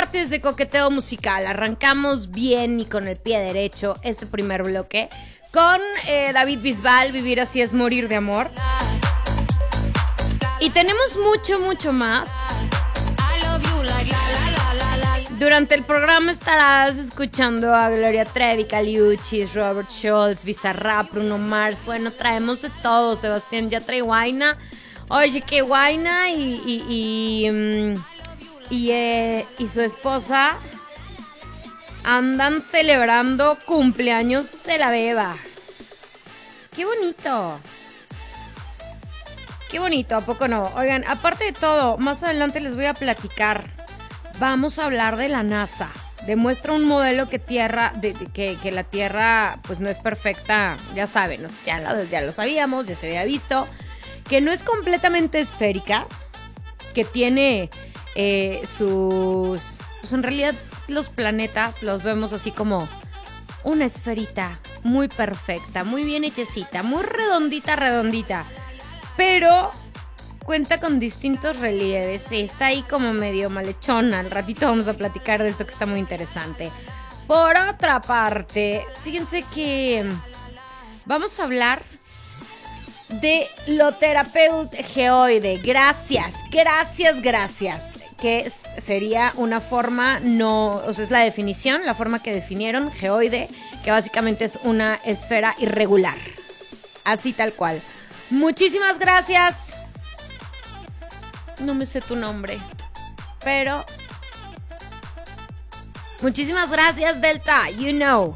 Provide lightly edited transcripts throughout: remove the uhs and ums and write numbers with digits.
martes de coqueteo musical. Arrancamos bien y con el pie derecho este primer bloque con David Bisbal, Vivir así es morir de amor. Y tenemos mucho más. Durante el programa estarás escuchando a Gloria Trevi, Caliuchis, Robert Schultz, Bizarrap, Bruno Mars. Bueno, traemos de todo. Sebastián ya trae guayna. Oye, qué guayna y su esposa andan celebrando cumpleaños de la beba. ¡Qué bonito! ¡Qué bonito! ¿A poco no? Oigan, aparte de todo, más adelante les voy a platicar. Vamos a hablar de la NASA. Demuestra un modelo que la Tierra pues no es perfecta. Ya saben, ya lo sabíamos, ya se había visto. Que no es completamente esférica. Que tiene pues en realidad los planetas los vemos así como una esferita muy perfecta, muy bien hechecita, muy redondita. Pero cuenta con distintos relieves y está ahí como medio malhechona. Al ratito vamos a platicar de esto que está muy interesante. Por otra parte, fíjense que vamos a hablar de Lotherapeut Geoide. Gracias. Que sería una forma, es la definición, la forma que definieron, geoide, que básicamente es una esfera irregular. Así tal cual. Muchísimas gracias. No me sé tu nombre, pero muchísimas gracias, Delta. You know.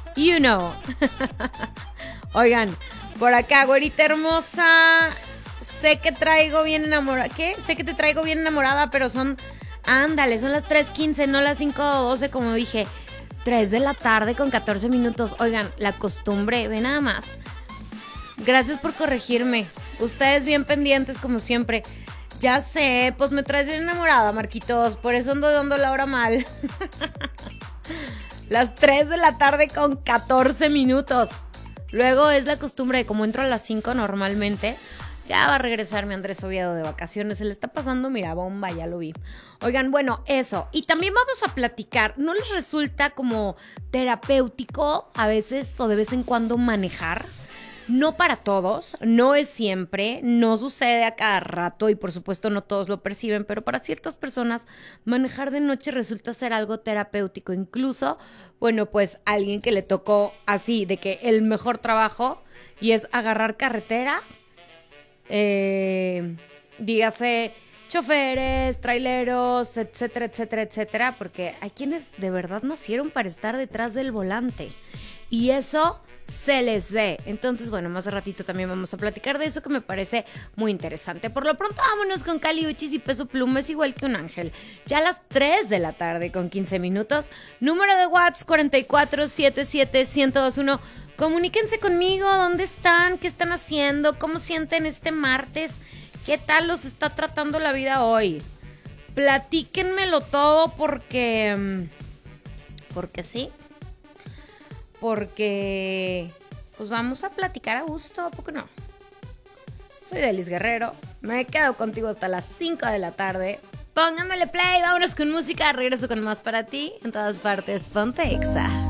Oigan, por acá, güerita hermosa. Sé que traigo bien enamorada. ¿Qué? Sé que te traigo bien enamorada, pero son las 3:15, no las 5:12, como dije. 3 de la tarde con 14 minutos. Oigan, la costumbre, ve nada más. Gracias por corregirme. Ustedes bien pendientes, como siempre. Ya sé, pues me traes bien enamorada, Marquitos. Por eso ando dando la hora mal. Las 3 de la tarde con 14 minutos. Luego es la costumbre de como entro a las 5 normalmente. Ya va a regresar mi Andrés Oviedo de vacaciones. Se le está pasando, mira, bomba, ya lo vi. Oigan, bueno, eso. Y también vamos a platicar. ¿No les resulta como terapéutico a veces o de vez en cuando manejar? No para todos, no es siempre, no sucede a cada rato y por supuesto no todos lo perciben, pero para ciertas personas manejar de noche resulta ser algo terapéutico. Incluso, bueno, pues alguien que le tocó así, de que el mejor trabajo y es agarrar carretera, dígase choferes, traileros, etcétera, porque hay quienes de verdad nacieron para estar detrás del volante y eso se les ve. Entonces, bueno, más de ratito también vamos a platicar de eso que me parece muy interesante. Por lo pronto, vámonos con Caliuchis y Peso Pluma, es igual que un ángel. Ya a las 3 de la tarde con 15 minutos. Número de WhatsApp 4477-1021. Comuníquense conmigo, ¿dónde están? ¿Qué están haciendo? ¿Cómo sienten este martes? ¿Qué tal los está tratando la vida hoy? Platíquenmelo todo porque sí. Porque pues vamos a platicar a gusto, ¿a poco no? Soy Delis Guerrero, me quedo contigo hasta las 5 de la tarde. Pónganmele play, vámonos con música, regreso con más para ti. En todas partes, ponte Exa.